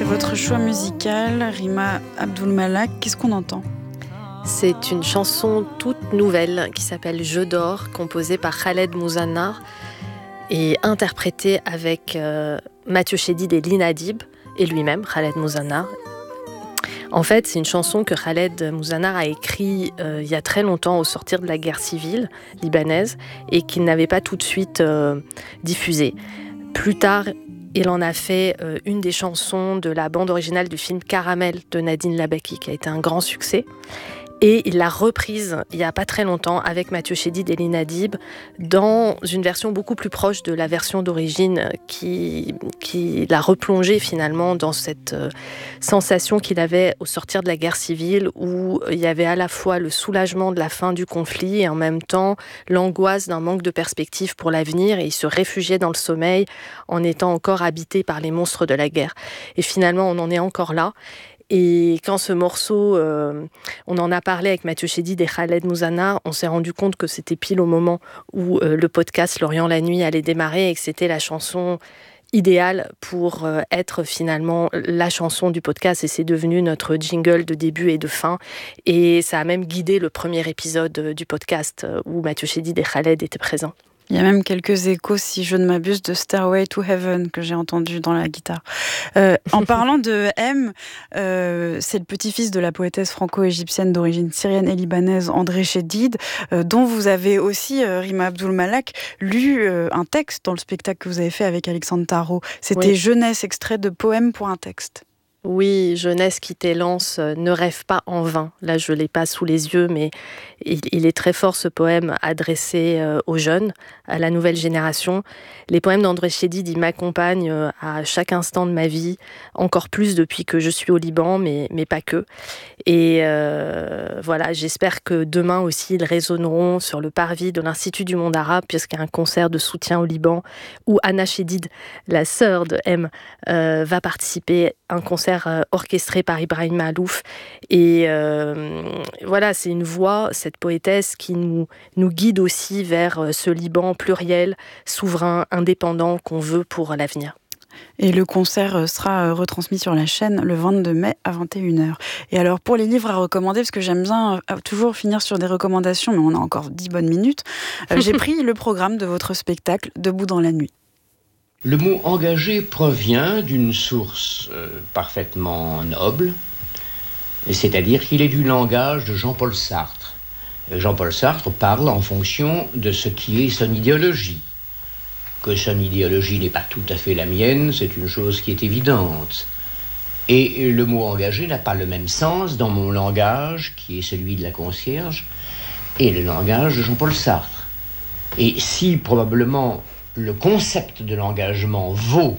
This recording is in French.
C'est votre choix musical, Rima Abdul-Malak. Qu'est-ce qu'on entend ? C'est une chanson toute nouvelle qui s'appelle « Je dors », composée par Khaled Mouzannar et interprétée avec Mathieu Chédid et Lina Adib et lui-même, Khaled Mouzannar. En fait, c'est une chanson que Khaled Mouzannar a écrite il y a très longtemps au sortir de la guerre civile libanaise et qu'il n'avait pas tout de suite diffusée. Plus tard, il en a fait une des chansons de la bande originale du film Caramel de Nadine Labaki, qui a été un grand succès. Et il l'a reprise il n'y a pas très longtemps avec Mathieu Chédid et Lina Adib dans une version beaucoup plus proche de la version d'origine qui l'a replongé finalement dans cette sensation qu'il avait au sortir de la guerre civile où il y avait à la fois le soulagement de la fin du conflit et en même temps l'angoisse d'un manque de perspective pour l'avenir et il se réfugiait dans le sommeil en étant encore habité par les monstres de la guerre. Et finalement, on en est encore là. Et quand ce morceau, on en a parlé avec Mathieu Chédid et Khaled Mouzannar, on s'est rendu compte que c'était pile au moment où le podcast Lorient la nuit allait démarrer et que c'était la chanson idéale pour être finalement la chanson du podcast. Et c'est devenu notre jingle de début et de fin. Et ça a même guidé le premier épisode du podcast où Mathieu Chédid et Khaled étaient présents. Il y a même quelques échos, si je ne m'abuse, de Stairway to Heaven que j'ai entendu dans la guitare. En parlant de M, c'est le petit-fils de la poétesse franco-égyptienne d'origine syrienne et libanaise André Chédid, dont vous avez aussi, Rima Abdul-Malak, lu un texte dans le spectacle que vous avez fait avec Alexandre Tarot. C'était oui. Jeunesse, extrait de Poème pour un texte. Oui, Jeunesse qui t'élance, ne rêve pas en vain. Là, je ne l'ai pas sous les yeux, mais il est très fort ce poème adressé aux jeunes, à la nouvelle génération. Les poèmes d'André Chédid, ils m'accompagnent à chaque instant de ma vie, encore plus depuis que je suis au Liban, mais pas que. Et voilà, j'espère que demain aussi, ils résonneront sur le parvis de l'Institut du monde arabe, puisqu'il y a un concert de soutien au Liban, où Anna Chédid, la sœur de M, va participer à un concert orchestré par Ibrahim Malouf. Et voilà, c'est une voix, cette poétesse, qui nous guide aussi vers ce Liban pluriel, souverain, indépendant qu'on veut pour l'avenir. Et le concert sera retransmis sur la chaîne le 22 mai à 21h. Et alors, pour les livres à recommander, parce que j'aime bien toujours finir sur des recommandations, mais on a encore 10 bonnes minutes, j'ai pris le programme de votre spectacle, Debout dans la nuit. Le mot engagé provient d'une source parfaitement noble, c'est-à-dire qu'il est du langage de Jean-Paul Sartre. Jean-Paul Sartre parle en fonction de ce qui est son idéologie. Que son idéologie n'est pas tout à fait la mienne, c'est une chose qui est évidente. Et le mot engagé n'a pas le même sens dans mon langage, qui est celui de la concierge, et le langage de Jean-Paul Sartre. Et si probablement le concept de l'engagement vaut